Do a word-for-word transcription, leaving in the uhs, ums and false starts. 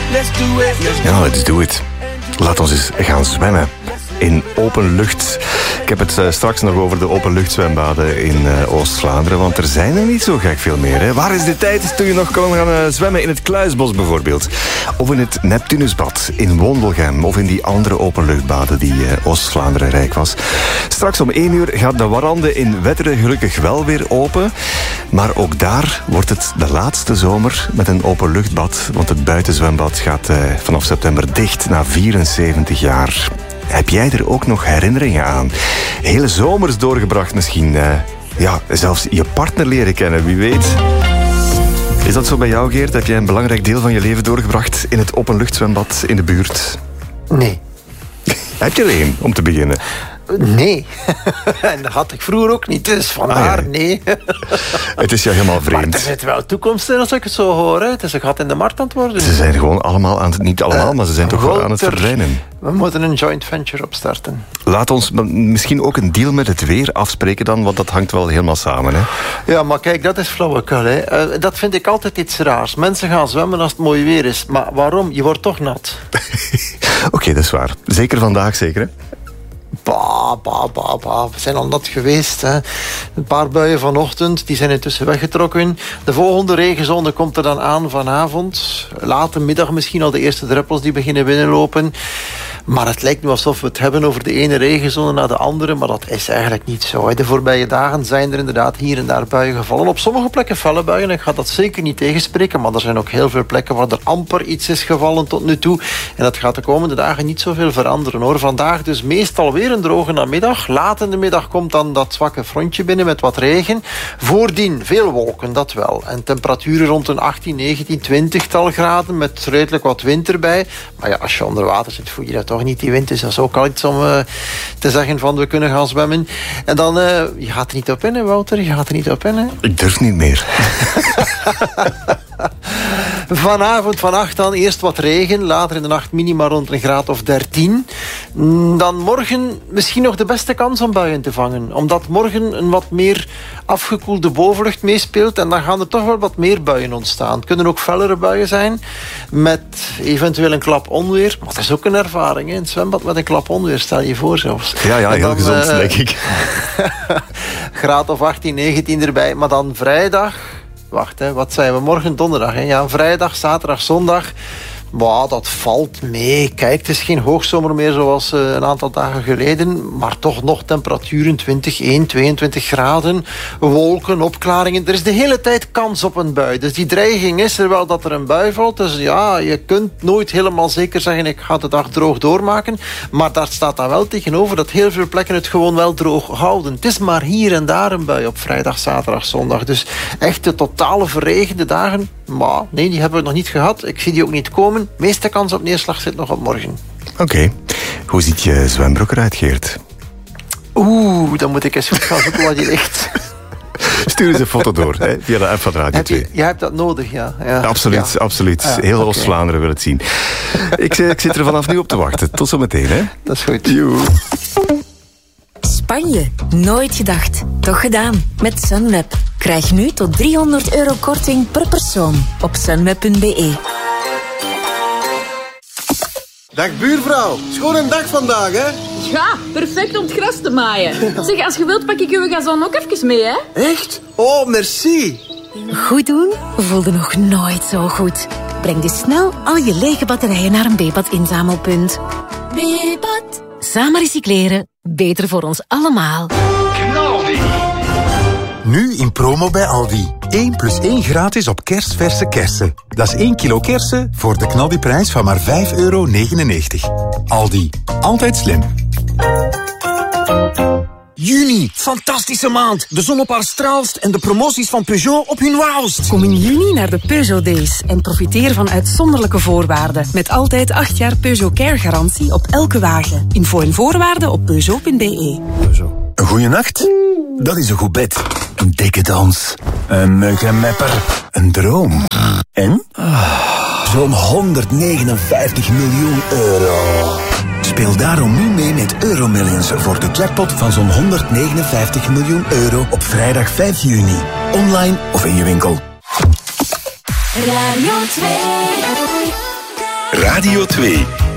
Ja, let's do it. Laat ons eens gaan zwemmen. In open lucht. Ik heb het uh, straks nog over de openluchtzwembaden in uh, Oost-Vlaanderen, want er zijn er niet zo gek veel meer. Hè? Waar is de tijd toen je nog kon gaan uh, zwemmen in het Kluisbos bijvoorbeeld? Of in het Neptunusbad in Wondelgem, of in die andere openluchtbaden die uh, Oost-Vlaanderen rijk was. Straks om één uur gaat de warande in Wetteren gelukkig wel weer open. Maar ook daar wordt het de laatste zomer met een openluchtbad, want het buitenzwembad gaat uh, vanaf september dicht na vierenzeventig jaar. Heb jij er ook nog herinneringen aan? Hele zomers doorgebracht misschien. Uh, ja, zelfs je partner leren kennen, wie weet. Is dat zo bij jou, Geert? Heb jij een belangrijk deel van je leven doorgebracht in het openluchtzwembad in de buurt? Nee. Heb je er één, om te beginnen? Nee. En dat had ik vroeger ook niet, dus vandaar ah, ja. nee. Het is ja helemaal vreemd. Maar er zit wel toekomst in als ik het zo hoor. Hè. Het is een gat in de markt aan het worden. Ze zijn gewoon allemaal aan het... Niet allemaal, uh, maar ze zijn toch wel aan het verdwijnen. We moeten een joint venture opstarten. Laat ons misschien ook een deal met het weer afspreken dan, want dat hangt wel helemaal samen. Hè? Ja, maar kijk, dat is flauwekul. Hè. Uh, dat vind ik altijd iets raars. Mensen gaan zwemmen als het mooi weer is. Maar waarom? Je wordt toch nat. Oké, okay, dat is waar. Zeker vandaag, zeker hè? Bah, bah, bah, bah. We zijn al nat geweest. Hè. Een paar buien vanochtend, die zijn intussen weggetrokken. De volgende regenzone komt er dan aan vanavond. Late middag misschien al de eerste druppels die beginnen binnenlopen. Maar het lijkt nu alsof we het hebben over de ene regenzone naar de andere. Maar dat is eigenlijk niet zo. Hè. De voorbije dagen zijn er inderdaad hier en daar buien gevallen. Op sommige plekken felle buien. Ik ga dat zeker niet tegenspreken. Maar er zijn ook heel veel plekken waar er amper iets is gevallen tot nu toe. En dat gaat de komende dagen niet zoveel veranderen hoor. Vandaag dus meestal weer een droge namiddag. Laat in de middag komt dan dat zwakke frontje binnen met wat regen. Voordien veel wolken, dat wel. En temperaturen rond een achttien, negentien, twintig-tal graden met redelijk wat wind erbij. Maar ja, als je onder water zit, voel je dat toch niet, die wind. Dus dat is ook al iets om uh, te zeggen van we kunnen gaan zwemmen. En dan, uh, je gaat er niet op in, hè, Wouter? Je gaat er niet op in, hè? Ik durf niet meer. Vanavond, vannacht dan eerst wat regen. Later in de nacht minima rond een graad of dertien. Dan morgen misschien nog de beste kans om buien te vangen. Omdat morgen een wat meer afgekoelde bovenlucht meespeelt. En dan gaan er toch wel wat meer buien ontstaan. Het kunnen ook fellere buien zijn. Met eventueel een klap onweer. Maar dat is ook een ervaring. Hè? In het zwembad met een klap onweer. Stel je voor zelfs. Ja, ja, heel dan, gezond uh, denk ik. graad of achttien, negentien erbij. Maar dan vrijdag... Wacht, hè, wat zijn we? Morgen donderdag. Hè? Ja, vrijdag, zaterdag, zondag. Wow, dat valt mee. Kijk, het is geen hoogzomer meer zoals uh, een aantal dagen geleden. Maar toch nog temperaturen twintig, één, tweeëntwintig graden. Wolken, opklaringen. Er is de hele tijd kans op een bui. Dus die dreiging is er wel dat er een bui valt. Dus ja, je kunt nooit helemaal zeker zeggen ik ga de dag droog doormaken. Maar daar staat dan wel tegenover dat heel veel plekken het gewoon wel droog houden. Het is maar hier en daar een bui op vrijdag, zaterdag, zondag. Dus echt de totale verregende dagen. Maar nee, die hebben we nog niet gehad. Ik zie die ook niet komen. De meeste kans op neerslag zit nog op morgen. Oké. Okay. Hoe ziet je zwembroek eruit, Geert? Oeh, dan moet ik eens goed gaan zoeken wat die ligt. Stuur eens een foto door, hè, via de app van Radio twee. Jij hebt dat nodig, ja. ja. Absoluut, ja. absoluut. Ja, Heel okay. Oost-Vlaanderen wil het zien. ik, ik zit er vanaf nu op te wachten. Tot zometeen, hè. Dat is goed. Joe. Spanje. Nooit gedacht. Toch gedaan. Met Sunweb. Krijg nu tot driehonderd euro korting per persoon op sunweb punt be. Dag buurvrouw, schoon een dag vandaag, hè? Ja, perfect om het gras te maaien. Zeg, als je wilt pak ik uw gazon ook even mee, hè? Echt? Oh, merci. Goed doen voelde nog nooit zo goed. Breng dus snel al je lege batterijen naar een Bebat inzamelpunt. Bebat. Samen recycleren. Beter voor ons allemaal. Knaldi. Nu in promo bij Aldi. één plus één gratis op kerstverse kersen. Dat is één kilo kersen voor de knaldiprijs van maar vijf euro negenennegentig. Aldi. Altijd slim. Juni, fantastische maand. De zon op haar straalst en de promoties van Peugeot op hun wauwst. Kom in juni naar de Peugeot Days en profiteer van uitzonderlijke voorwaarden. Met altijd acht jaar Peugeot Care garantie op elke wagen. Info en voorwaarden op peugeot punt be. Peugeot. Een goeie nacht? Dat is een goed bed. Een dikke dans. Een muggenmepper. Een droom. En? Zo'n honderdnegenenvijftig miljoen euro. Speel daarom nu mee met Euromillions voor de jackpot van zo'n honderdnegenenvijftig miljoen euro op vrijdag vijf juni. Online of in je winkel. Radio twee. Radio twee.